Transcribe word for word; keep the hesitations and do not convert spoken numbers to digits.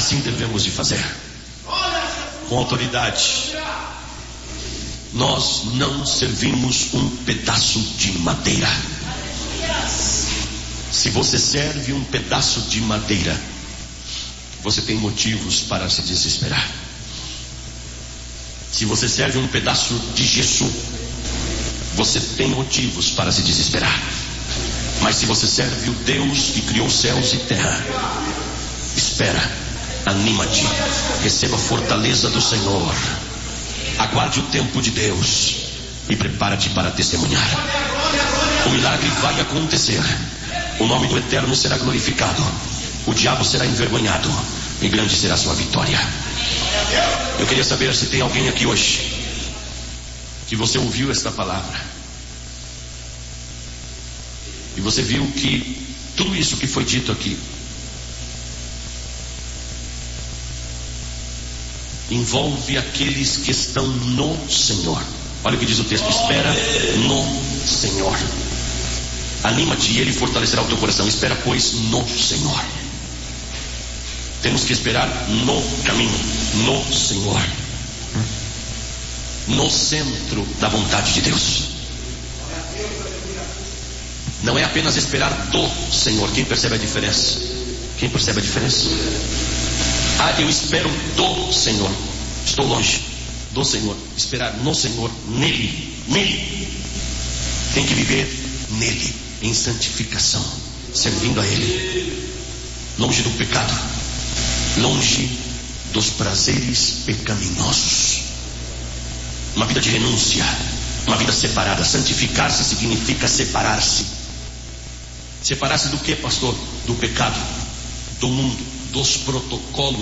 Assim devemos de fazer, com autoridade. Nós não servimos um pedaço de madeira. Se você serve um pedaço de madeira, você tem motivos para se desesperar. Se você serve um pedaço de gesso, você tem motivos para se desesperar. Mas se você serve o Deus que criou céus e terra, espera, anima-te, receba a fortaleza do Senhor, aguarde o tempo de Deus e prepara-te para testemunhar. O milagre vai acontecer, o nome do Eterno será glorificado, o diabo será envergonhado e grande será a sua vitória. Eu queria saber se tem alguém aqui hoje que você ouviu esta palavra e você viu que tudo isso que foi dito aqui envolve aqueles que estão no Senhor. Olha o que diz o texto: espera no Senhor. Anima-te e Ele fortalecerá o teu coração. Espera, pois, no Senhor. Temos que esperar no caminho, no Senhor, no centro da vontade de Deus. Não é apenas esperar do Senhor. Quem percebe a diferença? Quem percebe a diferença? Ah, eu espero do Senhor. Estou longe do Senhor. Esperar no Senhor, nele, nele. Tem que viver nele, em santificação, servindo a Ele, longe do pecado, longe dos prazeres pecaminosos. Uma vida de renúncia, uma vida separada. Santificar-se significa separar-se. Separar-se do que, pastor? Do pecado, do mundo, dos protocolos